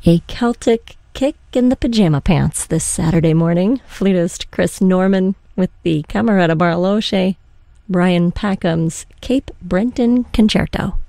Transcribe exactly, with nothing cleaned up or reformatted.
A Celtic kick in the pajama pants this Saturday morning. Flutist Chris Norman with the Camerata Barloche, Brian Packham's Cape Breton Concerto.